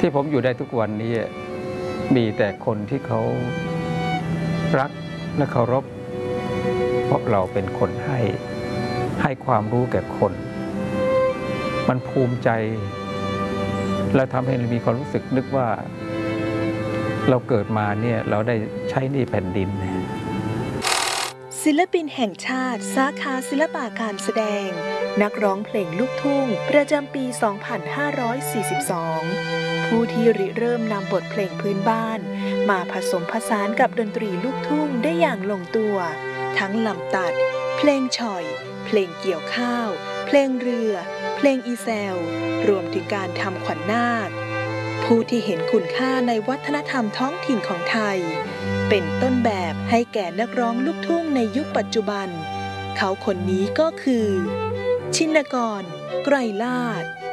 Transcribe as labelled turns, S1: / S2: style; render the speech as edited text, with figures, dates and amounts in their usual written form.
S1: ที่ผมอยู่ได้ทุกวันนี้มีแต่คนที่เขารักและเคารพเพราะเราเป็นคนให้ความรู้แก่คน มันภูมิใจและทำให้เรามีความรู้สึกนึกว่าเราเกิดมาเนี่ยเราได้ใช้หนี้แผ่นดิน
S2: ศิลปินแห่งชาติสาขาศิลปะการแสดงนักร้องเพลงลูกทุ่งประจำปี 2542 ผู้ที่ริเริ่มนำบทเพลงพื้นบ้านมาผสมผสานกับดนตรีลูกทุ่งได้อย่างลงตัวทั้งลำตัดเพลงฉ่อยเพลงเกี่ยวข้าวเพลงเรือเพลงอีแซวรวมถึงการทำขวัญนาคผู้ที่เห็นคุณค่าในวัฒนธรรมท้องถิ่นของไทยเป็นต้นแบบให้แก่นักร้องลูกทุ่งในยุคปัจจุบันเขาคนนี้ก็คือชินกร ไกรลาศ